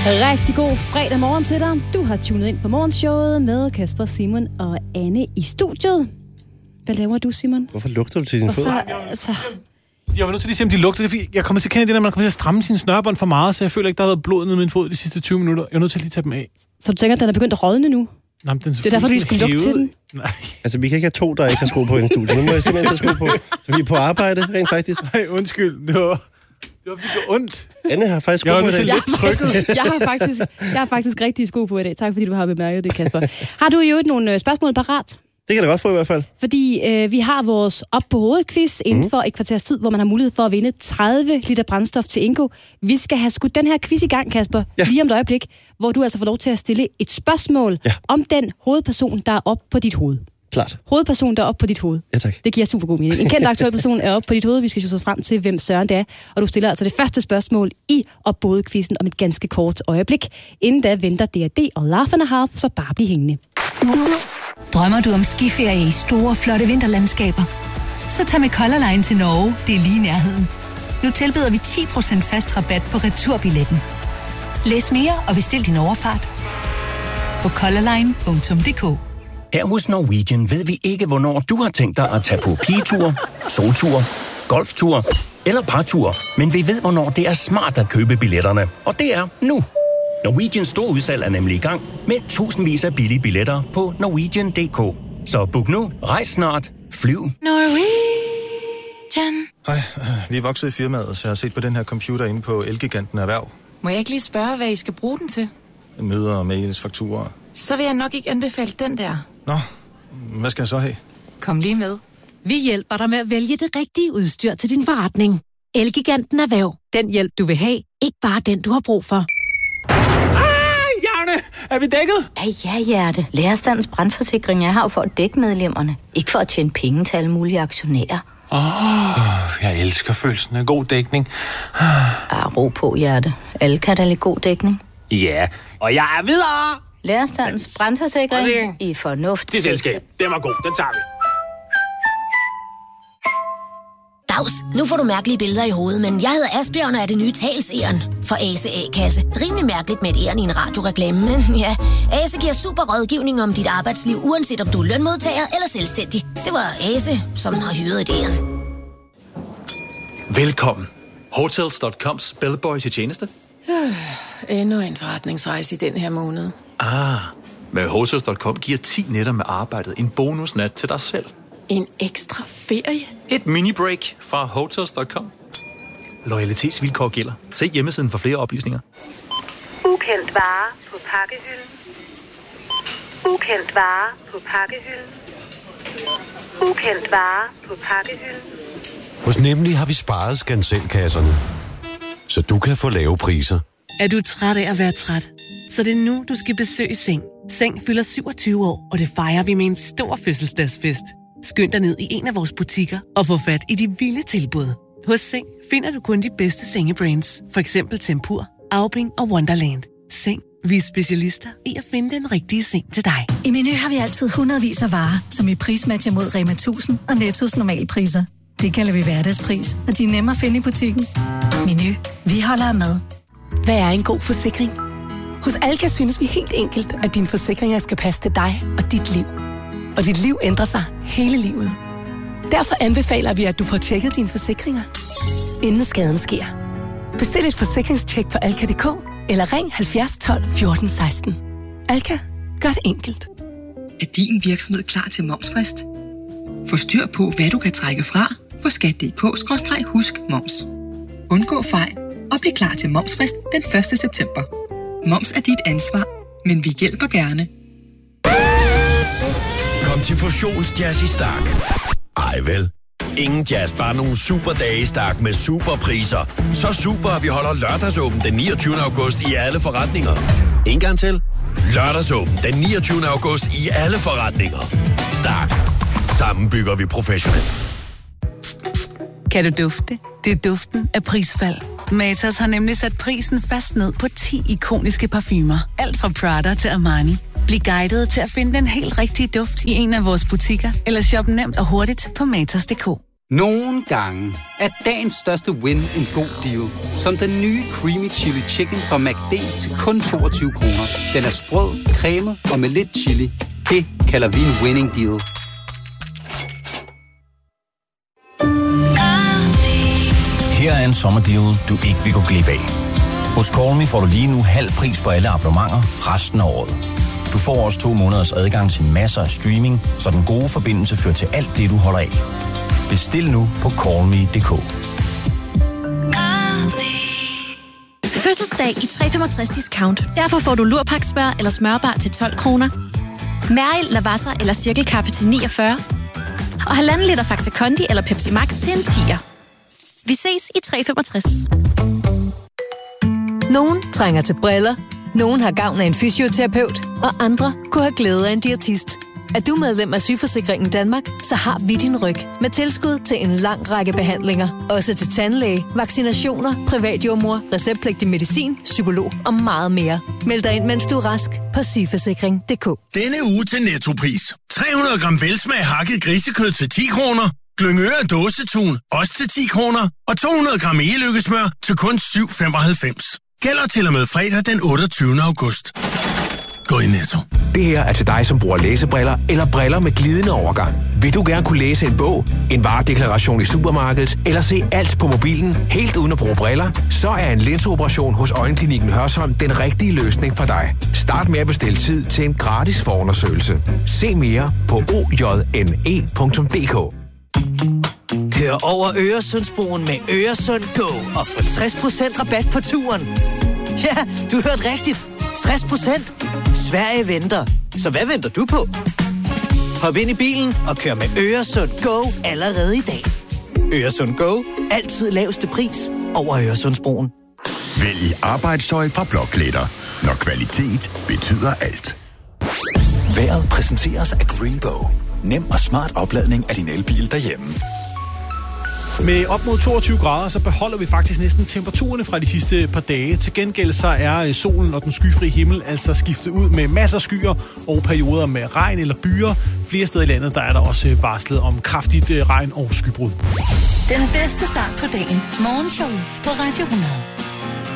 Rigtig god fredag morgen til dig. Du har tunet ind på morgenshowet med Kasper, Simon og Anne i studiet. Hvad laver du, Simon? Hvorfor lugter du til din fod? Altså... Jeg var nødt til at se, om de lugter. Det er, fordi jeg kommer til at kende det, når man kommer til at stramme sine snørebånd for meget, så jeg føler ikke, der har været blod nede i min fod de sidste 20 minutter. Jeg er nødt til at lige tage dem af. Så du tænker, at den er begyndt at rådne nu? Nej, den det er derfor, du skulle lugte til den? Nej. Altså, vi kan ikke have to, der ikke har sko på i en studie. Nu må jeg simpelthen tage sko på. Så vi er på arbejde, rent faktisk. Nej, undskyld. Det var fordi, det var ondt. Anne har faktisk sko på i dag. Jeg har faktisk rigtige sko på i dag. Tak, fordi du har bemærket det, Kasper. Har du jo nogle spørgsmål parat? Det kan da godt få i hvert fald. Fordi vi har vores op på hovedet-quiz inden for et kvarters tid, hvor man har mulighed for at vinde 30 liter brændstof til Ingo. Vi skal have skudt den her quiz i gang, Kasper, lige om et øjeblik, hvor du altså får lov til at stille et spørgsmål om den hovedperson, der er op på dit hoved. Klart. Hovedperson, der er op på dit hoved. Ja, tak. Det giver super god mening. En kendt aktuel person er op på dit hoved. Vi skal jo så frem til, hvem Søren det er. Og du stiller altså det første spørgsmål i op på hovedet-quizzen om et ganske kort øjeblik. Inden da venter D&D og Laugh and a Half, så bare bliv hængende. Drømmer du om skiferie i store, flotte vinterlandskaber? Så tag med Color Line til Norge, det er lige i nærheden. Nu tilbyder vi 10% fast rabat på returbilletten. Læs mere og bestil din overfart på colorline.dk. Her hos Norwegian ved vi ikke, hvornår du har tænkt dig at tage på pigetur, soltur, golftur eller partur, men vi ved, hvornår det er smart at købe billetterne, og det er nu. Norwegians store udsalg er nemlig i gang med tusindvis af billige billetter på norwegian.dk. Så book nu, rejs snart, flyv. Norwegian. Hej, vi er vokset i firmaet, så jeg har set på den her computer inde på Elgiganten Erhverv. Må jeg ikke lige spørge, hvad I skal bruge den til? Møder, mails, fakturer. Så vil jeg nok ikke anbefale den der. Nå, hvad skal jeg så have? Kom lige med. Vi hjælper dig med at vælge det rigtige udstyr til din forretning. Elgiganten Erhverv. Den hjælp, du vil have. Ikke bare den, du har brug for. Janne, er vi dækket? Ja, hjerte. Lærerstandens brandforsikring er her jo for at dække medlemmerne. Ikke for at tjene penge til alle mulige aktionærer. Jeg elsker følelsen af god dækning. Ro på, hjerte. Alle kan da lide god dækning. Ja, og jeg er videre. Lærerstandens brandforsikring i fornuft. Det selskab, den var god, den tager vi. Dags, nu får du mærkelige billeder i hovedet, men jeg hedder Asbjørn og er det nye talsæren for Ase A-kasse. Rimelig mærkeligt med et æren i en radioreklame, men ja, Ase giver super rådgivning om dit arbejdsliv, uanset om du er lønmodtager eller selvstændig. Det var Ase, som har hyret et æren. Velkommen. Hotels.coms bellboy til tjeneste. Endnu en forretningsrejse i den her måned. Med Hotels.com giver 10 nætter med arbejdet en bonusnat til dig selv. En ekstra ferie? Et mini-break fra Hotels.com. Loyalitetsvilkår gælder. Se hjemmesiden for flere oplysninger. Ukendt vare på pakkehylden. Ukendt vare på pakkehylden. Ukendt vare på pakkehylden. Hos Nemlig har vi sparet skanselkasserne, så du kan få lave priser. Er du træt af at være træt? Så det er nu, du skal besøge Seng. Seng fylder 27 år, og det fejrer vi med en stor fødselsdagsfest. Skynd dig ned i en af vores butikker og få fat i de vilde tilbud. Hos Seng finder du kun de bedste sengebrands. For eksempel Tempur, Aubing og Wonderland. Seng. Vi er specialister i at finde den rigtige seng til dig. I Meny har vi altid hundredvis af varer, som i prismatcher mod Rema 1000 og Nettos normalpriser. Det kalder vi hverdagspris, og de er nemme at finde i butikken. Meny. Vi holder med. Hvad er en god forsikring? Hos Alka synes vi helt enkelt, at dine forsikringer skal passe til dig og dit liv. Og dit liv ændrer sig hele livet. Derfor anbefaler vi, at du får tjekket dine forsikringer, inden skaden sker. Bestil et forsikringstjek på alka.dk eller ring 70 12 14 16. Alka. Gør det enkelt. Er din virksomhed klar til momsfrist? Få styr på, hvad du kan trække fra på skat.dk/husk-moms. Undgå fejl og bliv klar til momsfrist den 1. september. Moms er dit ansvar, men vi hjælper gerne. Kom til Fusions Jazz i Stark. Ej vel. Ingen jazz, bare nogle super dage i Stark med superpriser. Så super, at vi holder lørdagsåben den 29. august i alle forretninger. En gang til. Lørdagsåben den 29. august i alle forretninger. Stark. Sammen bygger vi professionelt. Kan du dufte? Det er duften af prisfald. Matas har nemlig sat prisen fast ned på 10 ikoniske parfumer. Alt fra Prada til Armani. Bliv guidet til at finde den helt rigtige duft i en af vores butikker, eller shop nemt og hurtigt på matas.dk. Nogle gange er dagens største win en god deal. Som den nye Creamy Chili Chicken fra McD til kun 22 kroner. Den er sprød, cremet og med lidt chili. Det kalder vi en winning deal. Her er en sommerdeal, du ikke vil gå glip af. Hos Call Me får du lige nu halv pris på alle abonnementer resten af året. Du får også 2 måneders adgang til masser af streaming, så den gode forbindelse fører til alt det, du holder af. Bestil nu på callme.dk. Fødselsdag i 365 discount. Derfor får du lurpaksmør eller smørbar til 12 kroner. Mæril, Lavazza eller cirkelkaffe til 49. Og 1,5 liter Faxe Kondi eller Pepsi Max til en 10'er. Vi ses i 365. Nogen trænger til briller. Nogen har gavn af en fysioterapeut. Og andre kunne have glæde af en diætist. Er du medlem af Sygeforsikringen Danmark, så har vi din ryg. Med tilskud til en lang række behandlinger. Også til tandlæge, vaccinationer, privatjordmor, receptpligtig medicin, psykolog og meget mere. Meld dig ind, mens du er rask på sygeforsikring.dk. Denne uge til Nettopris. 300 gram velsmag hakket grisekød til 10 kroner. Glyngøre dåsetun, også til 10 kroner. Og 200 gram e-lykkesmør til kun 7,95. Gælder til og med fredag den 28. august. Gå i Netto. Det her er til dig, som bruger læsebriller eller briller med glidende overgang. Vil du gerne kunne læse en bog, en varedeklaration i supermarkedet eller se alt på mobilen helt uden at bruge briller? Så er en linseoperation hos Øjenklinikken Hørsholm den rigtige løsning for dig. Start med at bestille tid til en gratis forundersøgelse. Se mere på ojne.dk. Kør over Øresundsbroen med Øresund Go og få 60% rabat på turen. Ja, du hørte rigtigt. 60%. Sverige venter. Så hvad venter du på? Hop ind i bilen og kør med Øresund Go allerede i dag. Øresund Go. Altid laveste pris over Øresundsbroen. Vælg arbejdstøj fra Blokletter, når kvalitet betyder alt. Vejret præsenteres af Greenbow. Nem og smart opladning af din elbil derhjemme. Med op mod 22 grader, så beholder vi faktisk næsten temperaturerne fra de sidste par dage. Til gengæld så er solen og den skyfri himmel altså skiftet ud med masser af skyer og perioder med regn eller byer. Flere steder i landet, der er der også varslet om kraftigt regn og skybrud. Den bedste start på dagen. Morgenshowet på Radio 100.